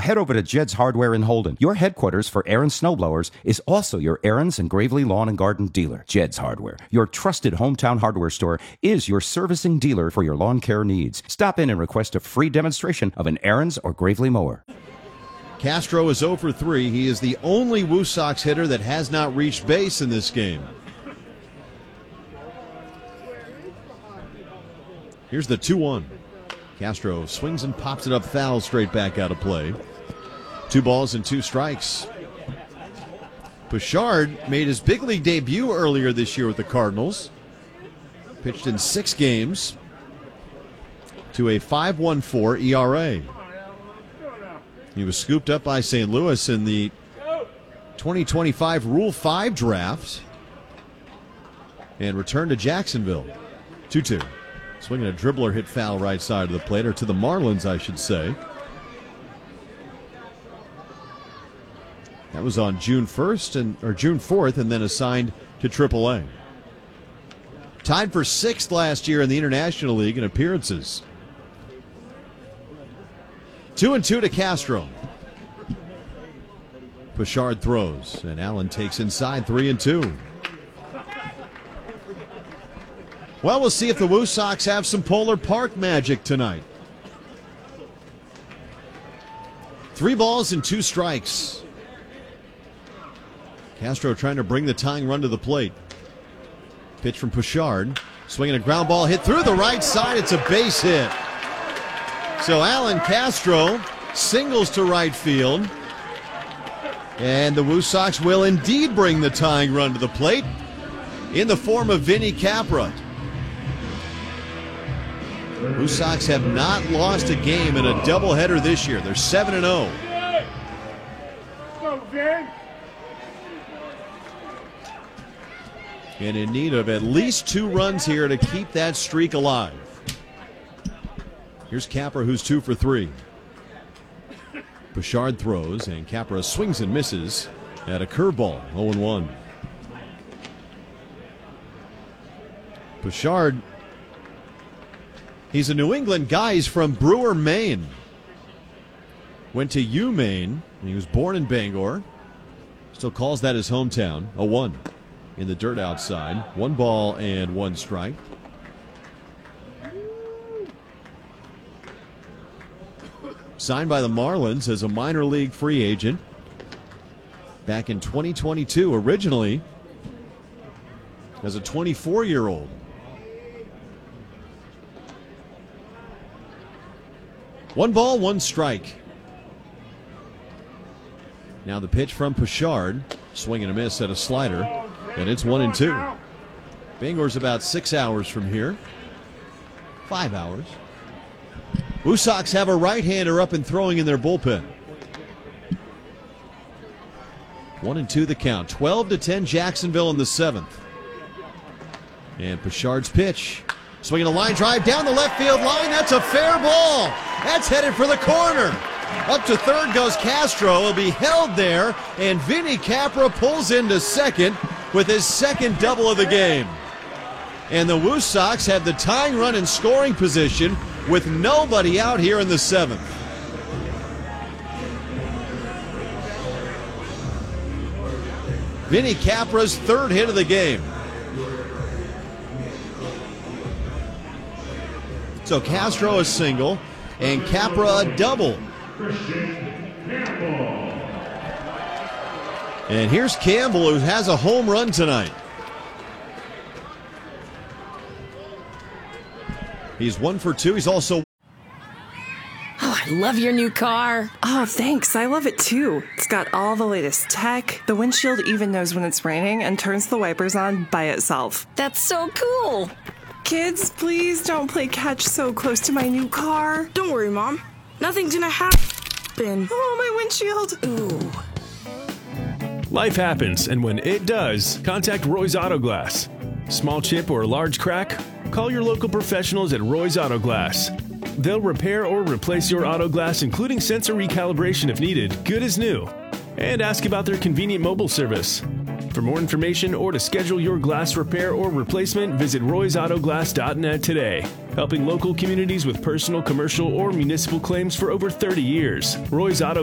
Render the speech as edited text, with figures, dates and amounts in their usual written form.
head over to Jed's Hardware in Holden. Your headquarters for Aaron's snowblowers is also your Aaron's and Gravely Lawn and Garden dealer. Jed's Hardware, your trusted hometown hardware store, is your servicing dealer for your lawn care needs. Stop in and request a free demonstration of an Aaron's or Gravely mower. Castro is 0 for 3. He is the only Woo Sox hitter that has not reached base in this game. Here's the 2-1. Castro swings and pops it up foul straight back out of play. 2 balls and 2 strikes. Bouchard made his big league debut earlier this year with the Cardinals. Pitched in 6 games to a 5.14 ERA. He was scooped up by St. Louis in the 2025 Rule 5 draft and returned to Jacksonville. 2-2. Swinging a dribbler hit foul right side of the plate, or to the Marlins, I should say. That was on June 4th, and then assigned to AAA. Tied for 6th last year in the International League in appearances. 2-2 to Castro. Bouchard throws, and Allen takes inside 3-2. Well, we'll see if the Woo Sox have some Polar Park magic tonight. 3 balls and 2 strikes. Castro trying to bring the tying run to the plate. Pitch from Bouchard. Swinging a ground ball hit through the right side. It's a base hit. So Alan Castro singles to right field. And the Woo Sox will indeed bring the tying run to the plate in the form of Vinny Capra. Woo Sox have not lost a game in a doubleheader this year. They're 7-0. And in need of at least 2 runs here to keep that streak alive. Here's Capra, who's 2 for 3. Bouchard throws, and Capra swings and misses at a curveball. 0-1. Bouchard, he's a New England guy. He's from Brewer, Maine. Went to UMaine, and he was born in Bangor. Still calls that his hometown. 0-1 in the dirt outside. 1 ball and 1 strike. Signed by the Marlins as a minor league free agent back in 2022, originally as a 24-year-old. One ball, 1 strike. Now the pitch from Bouchard. Swing and a miss at a slider, and it's 1-2. Bangor's about 6 hours from here. 5 hours. Woo Sox have a right-hander up and throwing in their bullpen. 1-2 the count. 12-10 Jacksonville in the 7th. And Bouchard's pitch. Swinging a line drive down the left field line. That's a fair ball. That's headed for the corner. Up to third goes Castro. Will be held there. And Vinny Capra pulls into second with his second double of the game. And the Woo Sox have the tying run in scoring position with nobody out here in the 7th. Vinny Capra's 3rd hit of the game. So Castro a single and Capra a double. And here's Campbell, who has a home run tonight. He's 1 for 2. He's also... Oh, I love your new car. Oh, thanks. I love it too. It's got all the latest tech. The windshield even knows when it's raining and turns the wipers on by itself. That's so cool. Kids, please don't play catch so close to my new car. Don't worry, Mom. Nothing's gonna happen. Oh, my windshield. Ooh. Life happens, and when it does, contact Roy's Auto Glass. Small chip or large crack? Call your local professionals at Roy's Auto Glass. They'll repair or replace your auto glass, including sensor recalibration if needed, good as new. And ask about their convenient mobile service. For more information or to schedule your glass repair or replacement, visit roysautoglass.net today. Helping local communities with personal, commercial, or municipal claims for over 30 years. Roy's Auto